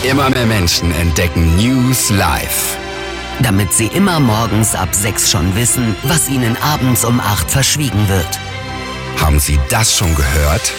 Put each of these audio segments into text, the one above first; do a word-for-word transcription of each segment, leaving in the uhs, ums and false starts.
Immer mehr Menschen entdecken News Live. Damit sie immer morgens ab sechs schon wissen, was ihnen abends um acht verschwiegen wird. Haben Sie das schon gehört?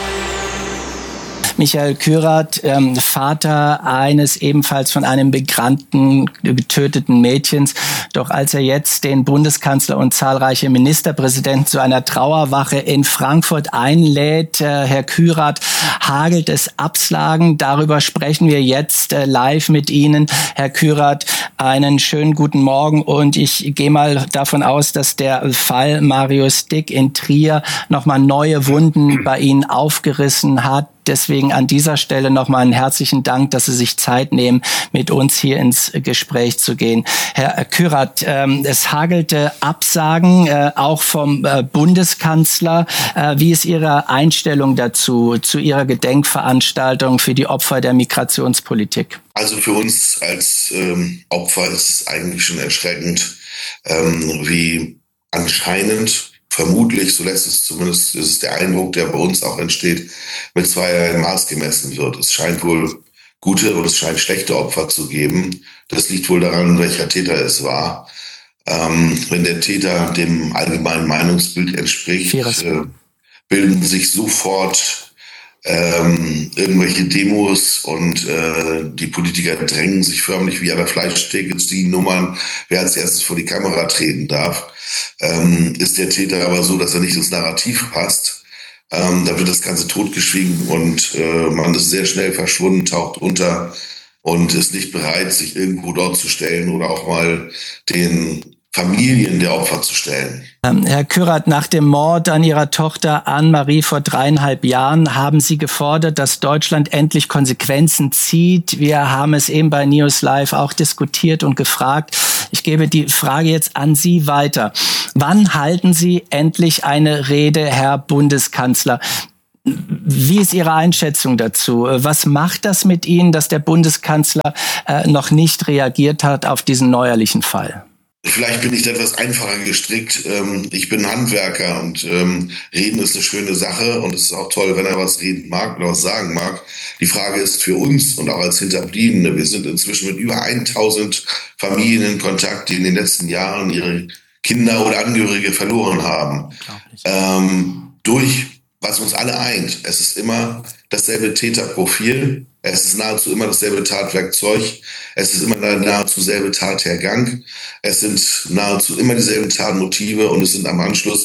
Michael Kürath, ähm, Vater eines ebenfalls von einem Migranten getöteten Mädchens. Doch als er jetzt den Bundeskanzler und zahlreiche Ministerpräsidenten zu einer Trauerwache in Frankfurt einlädt, äh, Herr Kürath, hagelt es Absagen. Darüber sprechen wir jetzt äh, live mit Ihnen. Herr Kürath, einen schönen guten Morgen. Und ich gehe mal davon aus, dass der Fall Marius Dick in Trier nochmal neue Wunden bei Ihnen aufgerissen hat. Deswegen an dieser Stelle nochmal einen herzlichen Dank, dass Sie sich Zeit nehmen, mit uns hier ins Gespräch zu gehen. Herr Kürath, ähm, es hagelte Absagen, äh, auch vom äh, Bundeskanzler. Äh, wie ist Ihre Einstellung dazu, zu Ihrer Gedenkveranstaltung für die Opfer der Migrationspolitik? Also für uns als ähm, Opfer ist es eigentlich schon erschreckend, ähm, wie anscheinend vermutlich, so lässt es zumindest, ist es der Eindruck, der bei uns auch entsteht, mit zweierlei Maß gemessen wird. Es scheint wohl gute und es scheint schlechte Opfer zu geben. Das liegt wohl daran, welcher Täter es war. Ähm, wenn der Täter dem allgemeinen Meinungsbild entspricht, äh, bilden sich sofort ähm, irgendwelche Demos und äh, die Politiker drängen sich förmlich wie an der Fleischtheke, ziehen Nummern, wer als erstes vor die Kamera treten darf. Ähm, ist der Täter aber so, dass er nicht ins Narrativ passt, ähm, da wird das Ganze totgeschwiegen und äh, man ist sehr schnell verschwunden, taucht unter und ist nicht bereit, sich irgendwo dort zu stellen oder auch mal den Familien der Opfer zu stellen. Herr Kürath, nach dem Mord an Ihrer Tochter Anne-Marie vor dreieinhalb Jahren haben Sie gefordert, dass Deutschland endlich Konsequenzen zieht. Wir haben es eben bei News Live auch diskutiert und gefragt. Ich gebe die Frage jetzt an Sie weiter. Wann halten Sie endlich eine Rede, Herr Bundeskanzler? Wie ist Ihre Einschätzung dazu? Was macht das mit Ihnen, dass der Bundeskanzler äh, noch nicht reagiert hat auf diesen neuerlichen Fall? Vielleicht bin ich etwas einfacher gestrickt. Ich bin Handwerker und reden ist eine schöne Sache und es ist auch toll, wenn er was reden mag oder was sagen mag. Die Frage ist für uns und auch als Hinterbliebene, wir sind inzwischen mit über tausend Familien in Kontakt, die in den letzten Jahren ihre Kinder oder Angehörige verloren haben. Ähm, durch, was uns alle eint, es ist immer dasselbe Täterprofil. Es ist nahezu immer dasselbe Tatwerkzeug. Es ist immer nahezu dasselbe Tathergang. Es sind nahezu immer dieselben Tatmotive und es sind am Anschluss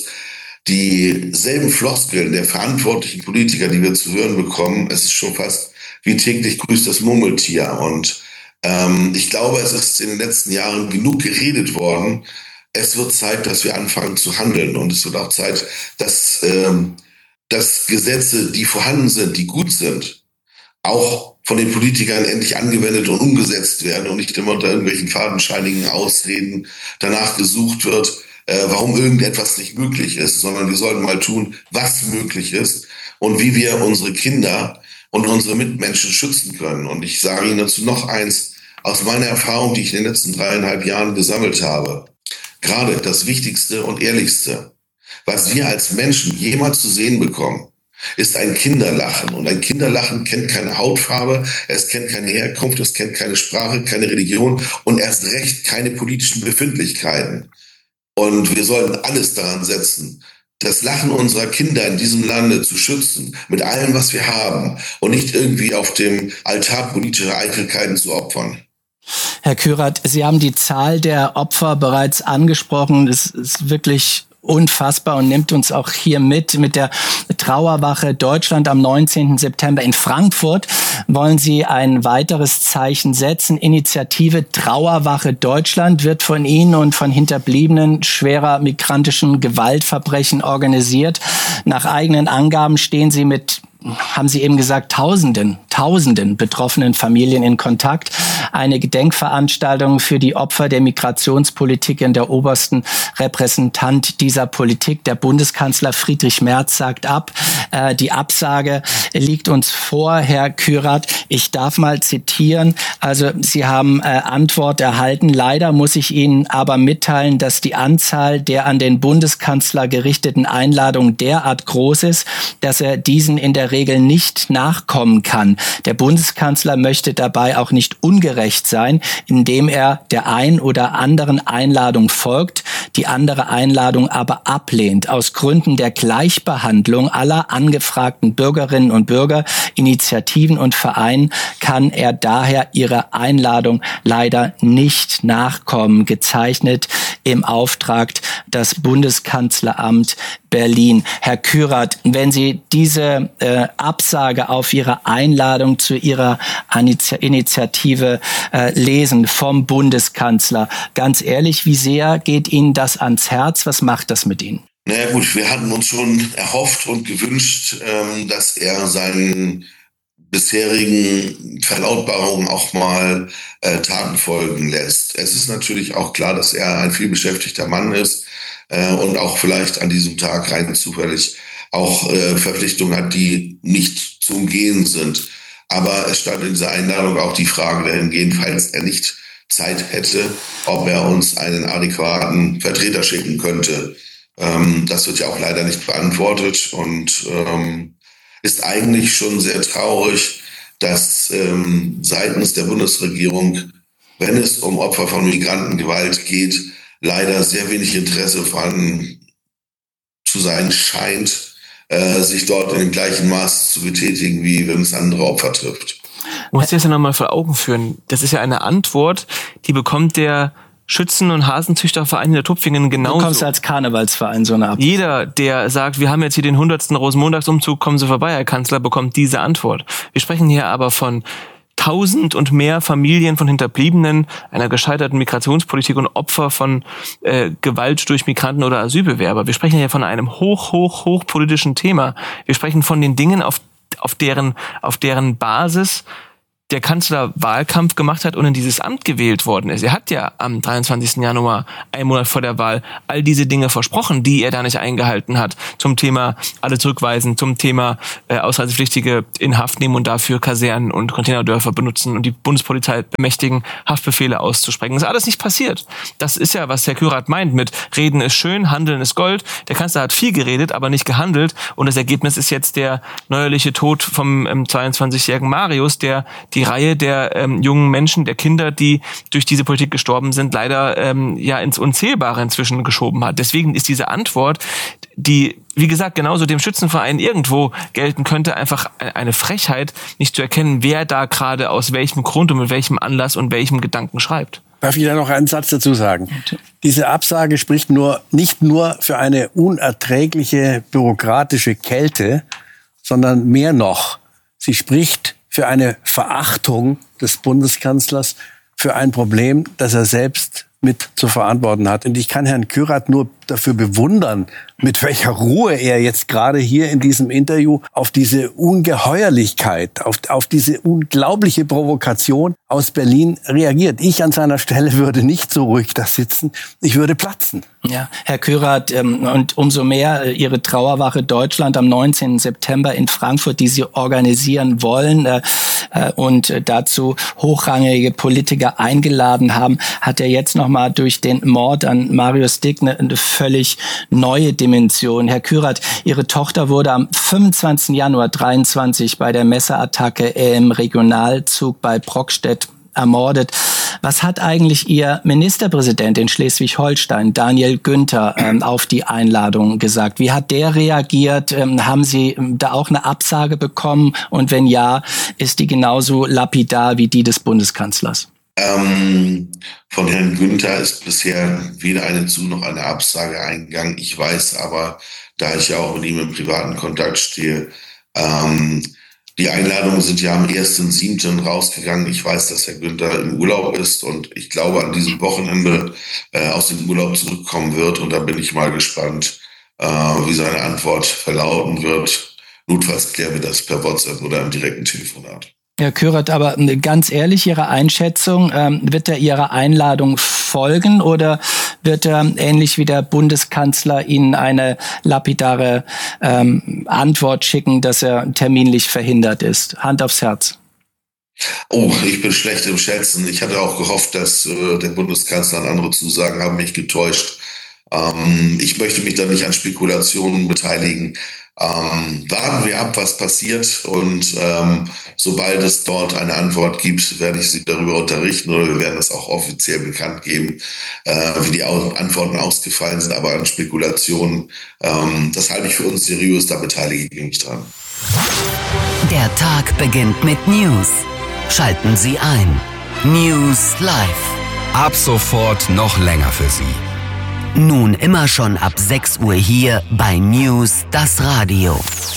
dieselben Floskeln der verantwortlichen Politiker, die wir zu hören bekommen. Es ist schon fast wie täglich grüßt das Murmeltier. Und ähm, ich glaube, es ist in den letzten Jahren genug geredet worden. Es wird Zeit, dass wir anfangen zu handeln. Und es wird auch Zeit, dass, ähm, dass Gesetze, die vorhanden sind, die gut sind, auch von den Politikern endlich angewendet und umgesetzt werden und nicht immer unter irgendwelchen fadenscheinigen Ausreden danach gesucht wird, äh, warum irgendetwas nicht möglich ist, sondern wir sollten mal tun, was möglich ist und wie wir unsere Kinder und unsere Mitmenschen schützen können. Und ich sage Ihnen dazu noch eins aus meiner Erfahrung, die ich in den letzten dreieinhalb Jahren gesammelt habe. Gerade das Wichtigste und Ehrlichste, was wir als Menschen jemals zu sehen bekommen, ist ein Kinderlachen. Und ein Kinderlachen kennt keine Hautfarbe, es kennt keine Herkunft, es kennt keine Sprache, keine Religion und erst recht keine politischen Befindlichkeiten. Und wir sollten alles daran setzen, das Lachen unserer Kinder in diesem Lande zu schützen, mit allem, was wir haben, und nicht irgendwie auf dem Altar politischer Eitelkeiten zu opfern. Herr Kürath, Sie haben die Zahl der Opfer bereits angesprochen. Es ist wirklich unfassbar und nimmt uns auch hier mit. Mit der Trauerwache Deutschland am neunzehnten September in Frankfurt wollen Sie ein weiteres Zeichen setzen. Initiative Trauerwache Deutschland wird von Ihnen und von Hinterbliebenen schwerer migrantischen Gewaltverbrechen organisiert. Nach eigenen Angaben stehen Sie mit, haben Sie eben gesagt, Tausenden, Tausenden betroffenen Familien in Kontakt. Eine Gedenkveranstaltung für die Opfer der Migrationspolitik in der obersten Repräsentant dieser Politik, der Bundeskanzler Friedrich Merz, sagt ab. Äh, die Absage liegt uns vor, Herr Kürath. Ich darf mal zitieren. Also Sie haben äh, Antwort erhalten. Leider muss ich Ihnen aber mitteilen, dass die Anzahl der an den Bundeskanzler gerichteten Einladungen derart groß ist, dass er diesen in der Regel nicht nachkommen kann. Der Bundeskanzler möchte dabei auch nicht ungerecht sein, indem er der ein oder anderen Einladung folgt, die andere Einladung aber ablehnt. Aus Gründen der Gleichbehandlung aller angefragten Bürgerinnen und Bürger, Initiativen und Vereinen kann er daher ihrer Einladung leider nicht nachkommen. Gezeichnet im Auftrag das Bundeskanzleramt Berlin. Herr Kürath, wenn Sie diese äh, Absage auf Ihre Einladung zu Ihrer Initiative äh, lesen vom Bundeskanzler, ganz ehrlich, wie sehr geht Ihnen das ans Herz? Was macht das mit Ihnen? Naja gut, wir hatten uns schon erhofft und gewünscht, ähm, dass er seinen bisherigen Verlautbarungen auch mal äh, Taten folgen lässt. Es ist natürlich auch klar, dass er ein vielbeschäftigter Mann ist äh, und auch vielleicht an diesem Tag rein zufällig auch äh, Verpflichtungen hat, die nicht zu umgehen sind. Aber es stand in dieser Einladung auch die Frage dahingehend, falls er nicht Zeit hätte, ob er uns einen adäquaten Vertreter schicken könnte. Ähm, das wird ja auch leider nicht beantwortet und ähm, ist eigentlich schon sehr traurig, dass ähm, seitens der Bundesregierung, wenn es um Opfer von Migrantengewalt geht, leider sehr wenig Interesse vorhanden zu sein scheint, äh, sich dort in dem gleichen Maß zu betätigen, wie wenn es andere Opfer trifft. Du musst dir das ja nochmal vor Augen führen. Das ist ja eine Antwort, die bekommt der Schützen- und Hasenzüchterverein in der Tupfingen genauso. Du kommst als Karnevalsverein so eine Ab. Jeder, der sagt, wir haben jetzt hier den hundertsten Rosenmontagsumzug, kommen Sie vorbei, Herr Kanzler, bekommt diese Antwort. Wir sprechen hier aber von tausend und mehr Familien von Hinterbliebenen, einer gescheiterten Migrationspolitik und Opfer von äh, Gewalt durch Migranten oder Asylbewerber. Wir sprechen hier von einem hoch, hoch, hoch politischen Thema. Wir sprechen von den Dingen, auf, auf deren, auf deren Basis der Kanzler Wahlkampf gemacht hat und in dieses Amt gewählt worden ist. Er hat ja am dreiundzwanzigsten Januar, einen Monat vor der Wahl, all diese Dinge versprochen, die er da nicht eingehalten hat. Zum Thema alle zurückweisen, zum Thema äh, Ausreisepflichtige in Haft nehmen und dafür Kasernen und Containerdörfer benutzen und die Bundespolizei bemächtigen, Haftbefehle auszusprechen. Das ist alles nicht passiert. Das ist ja, was Herr Kürath meint mit Reden ist schön, Handeln ist Gold. Der Kanzler hat viel geredet, aber nicht gehandelt. Und das Ergebnis ist jetzt der neuerliche Tod vom ähm, zweiundzwanzigjährigen Marius, der die Reihe der ähm, jungen Menschen, der Kinder, die durch diese Politik gestorben sind, leider ähm, ja ins Unzählbare inzwischen geschoben hat. Deswegen ist diese Antwort, die, wie gesagt, genauso dem Schützenverein irgendwo gelten könnte, einfach eine Frechheit, nicht zu erkennen, wer da gerade aus welchem Grund und mit welchem Anlass und welchem Gedanken schreibt. Darf ich da noch einen Satz dazu sagen? Diese Absage spricht nur nicht nur für eine unerträgliche bürokratische Kälte, sondern mehr noch. Sie spricht für eine Verachtung des Bundeskanzlers für ein Problem, das er selbst mit zu verantworten hat. Und ich kann Herrn Kürath nur dafür bewundern, mit welcher Ruhe er jetzt gerade hier in diesem Interview auf diese Ungeheuerlichkeit, auf, auf diese unglaubliche Provokation aus Berlin reagiert. Ich an seiner Stelle würde nicht so ruhig da sitzen, ich würde platzen. Ja, Herr Kürath, ähm, und umso mehr äh, Ihre Trauerwache Deutschland am neunzehnten September in Frankfurt, die Sie organisieren wollen äh, äh, und äh, dazu hochrangige Politiker eingeladen haben, hat er jetzt nochmal durch den Mord an Marius Dick eine, eine völlig neue Dimension. Herr Kürath, Ihre Tochter wurde am fünfundzwanzigsten Januar dreiundzwanzig bei der Messerattacke im Regionalzug bei Brockstedt ermordet. Was hat eigentlich Ihr Ministerpräsident in Schleswig-Holstein, Daniel Günther, ähm, auf die Einladung gesagt? Wie hat der reagiert? Ähm, haben Sie ähm, da auch eine Absage bekommen? Und wenn ja, ist die genauso lapidar wie die des Bundeskanzlers? Ähm, von Herrn Günther ist bisher weder eine Zu- noch eine Absage eingegangen. Ich weiß aber, da ich ja auch mit ihm im privaten Kontakt stehe, ähm, die Einladungen sind ja am ersten siebten rausgegangen. Ich weiß, dass Herr Günther im Urlaub ist und ich glaube, an diesem Wochenende äh, aus dem Urlaub zurückkommen wird. Und da bin ich mal gespannt, äh, wie seine Antwort verlauten wird. Notfalls klären wir das per WhatsApp oder im direkten Telefonat. Herr Kürath, aber ganz ehrlich, Ihre Einschätzung, ähm, wird er Ihrer Einladung folgen oder wird er, ähnlich wie der Bundeskanzler, Ihnen eine lapidare ähm, Antwort schicken, dass er terminlich verhindert ist? Hand aufs Herz. Oh, ich bin schlecht im Schätzen. Ich hatte auch gehofft, dass äh, der Bundeskanzler und andere Zusagen haben mich getäuscht. Ähm, ich möchte mich da nicht an Spekulationen beteiligen. Ähm, warten wir ab, was passiert, und ähm, sobald es dort eine Antwort gibt, werde ich Sie darüber unterrichten, oder wir werden es auch offiziell bekannt geben, äh, wie die Antworten ausgefallen sind. Aber an Spekulationen, ähm, das halte ich für uns seriös, da beteilige ich mich dran. Der Tag beginnt mit News. Schalten Sie ein. News Live. Ab sofort noch länger für Sie. Nun immer schon ab sechs Uhr hier bei News das Radio.